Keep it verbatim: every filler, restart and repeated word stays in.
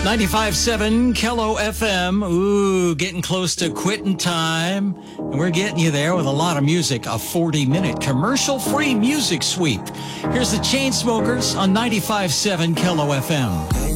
ninety-five point seven Kello F M. Ooh, getting close to quitting time. And we're getting you there with a lot of music. A forty-minute commercial-free music sweep. Here's the Chainsmokers on ninety-five point seven Kello F M.